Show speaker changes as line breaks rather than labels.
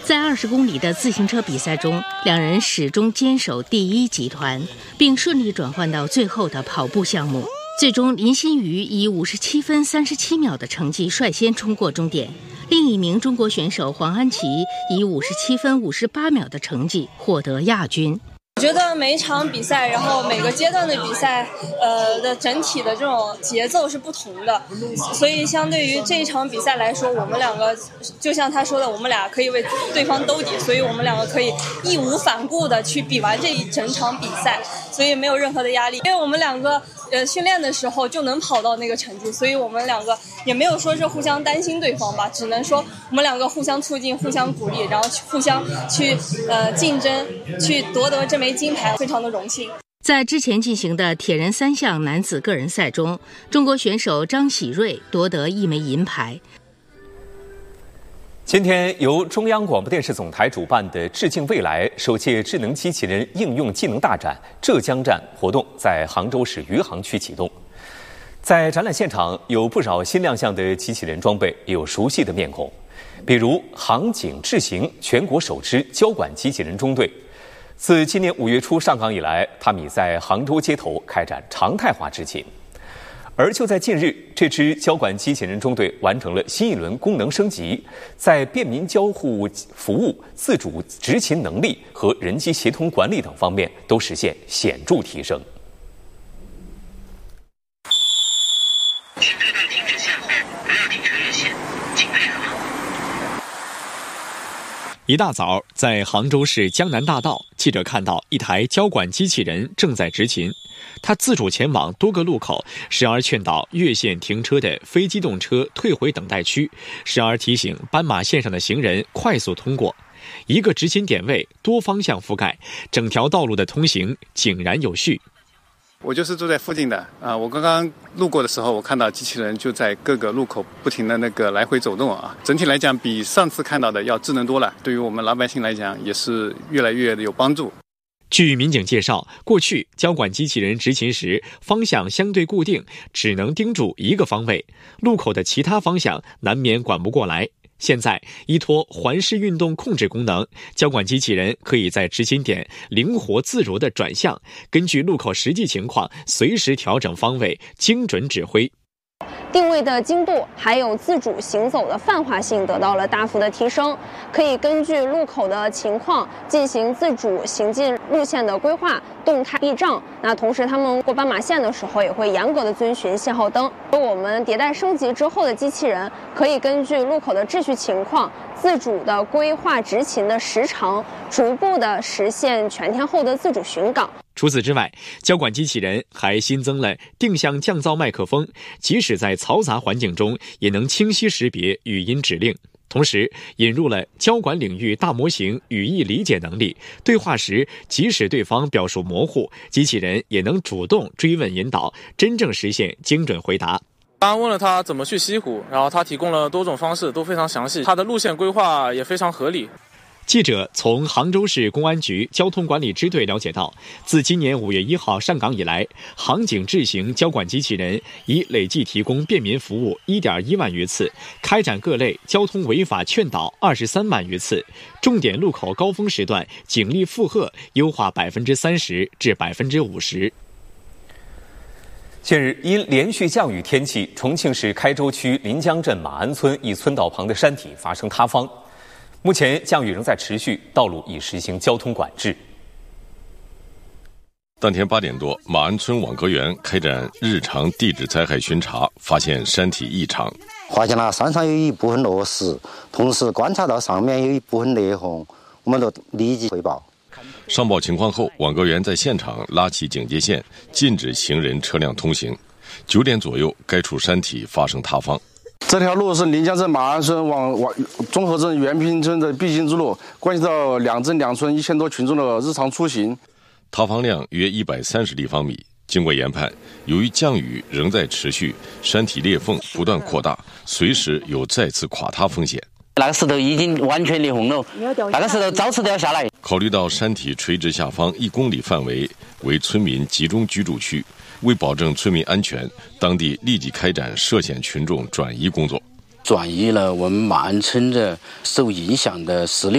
在20公里的自行车比赛中，两人始终坚守第一集团，并顺利转换到最后的跑步项目。最终，林新宇以57分37秒的成绩率先冲过终点，另一名中国选手黄安琪以57分58秒的成绩获得亚军。
我觉得每一场比赛，然后每个阶段的比赛，的整体的这种节奏是不同的，所以相对于这一场比赛来说，我们两个就像他说的，我们俩可以为对方兜底，所以我们两个可以义无反顾的去比完这一整场比赛，所以没有任何的压力，因为我们两个训练的时候就能跑到那个成绩，所以我们两个也没有说是互相担心对方吧，只能说我们两个互相促进、互相鼓励，然后互相去竞争，去夺得这枚金牌，非常的荣幸。
在之前进行的铁人3项男子个人赛中，中国选手张喜睿夺得1枚银牌。
今天由中央广播电视总台主办的致敬未来首届智能机器人应用技能大展浙江站活动在杭州市余杭区启动。在展览现场，有不少新亮相的机器人装备，也有熟悉的面孔，比如杭警智行全国首支交管机器人中队。自今年5月初上岗以来，他们已在杭州街头开展常态化执勤。而就在近日，这支交管机器人中队完成了新一轮功能升级，在便民交互服务、自主执勤能力和人机协同管理等方面都实现显著提升。
请配备停止线后不要停车越线，请配合。
一大早，在杭州市江南大道，记者看到一台交管机器人正在执勤。它自主前往多个路口，时而劝导越线停车的非机动车退回等待区，时而提醒斑马线上的行人快速通过。一个执勤点位，多方向覆盖，整条道路的通行井然有序。
我就是住在附近的我刚刚路过的时候，我看到机器人就在各个路口不停的来回走动啊。整体来讲，比上次看到的要智能多了，对于我们老百姓来讲也是越来越有帮助。
据民警介绍，过去交管机器人执勤时方向相对固定，只能盯住一个方位，路口的其他方向难免管不过来。现在依托环视运动控制功能，交管机器人可以在执勤点灵活自如地转向，根据路口实际情况随时调整方位，精准指挥。
定位的精度还有自主行走的泛化性得到了大幅的提升，可以根据路口的情况进行自主行进路线的规划、动态避障。那同时他们过斑马线的时候也会严格的遵循信号灯。我们迭代升级之后的机器人可以根据路口的秩序情况自主的规划执勤的时长，逐步的实现全天候的自主巡岗。
除此之外，交管机器人还新增了定向降噪麦克风，即使在嘈杂环境中也能清晰识别语音指令。同时引入了交管领域大模型语义理解能力，对话时即使对方表述模糊，机器人也能主动追问引导，真正实现精准回答。
刚问了他怎么去西湖，然后他提供了多种方式，都非常详细，他的路线规划也非常合理。
记者从杭州市公安局交通管理支队了解到，自今年5月1号上岗以来，杭警智行交管机器人已累计提供便民服务1.1万余次，开展各类交通违法劝导23万余次，重点路口高峰时段警力负荷优化30%至50%。
近日，因连续降雨天气，重庆市开州区临江镇马鞍村一村道旁的山体发生塌方。目前降雨仍在持续，道路已实行交通管制。
当天8点多，马鞍村网格员开展日常地质灾害巡查，发现山体异常，
发现了山上有一部分落石，同时观察到上面有一部分裂缝，我们都立即汇报。
上报情况后，网格员在现场拉起警戒线，禁止行人车辆通行。9点左右，该处山体发生塌方。
这条路是临江镇马鞍村往综合镇原平村的必经之路，关系到两镇两村1000多群众的日常出行。
塌方量约130立方米。经过研判，由于降雨仍在持续，山体裂缝不断扩大，随时有再次垮塌风险。
那个石头已经完全裂缝了，那个石头早次掉下来。
考虑到山体垂直下方1公里范围为村民集中居住区，为保证村民安全，当地立即开展涉险群众转移工作，
转移了我们马鞍村的受影响的16